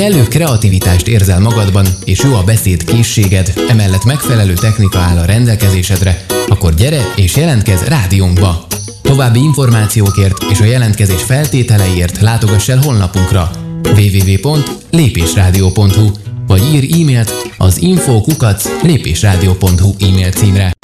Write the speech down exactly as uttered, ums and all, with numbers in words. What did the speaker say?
kellő kreativitást érzel magadban, és jó a beszéd készséged, emellett megfelelő technika áll a rendelkezésedre, akkor gyere és jelentkezz rádiónkba! További információkért és a jelentkezés feltételeiért látogass el honlapunkra double-u double-u double-u pont lépésrádió pont hu vagy ír e-mailt az info kukac lépésrádió pont hu e-mail címre.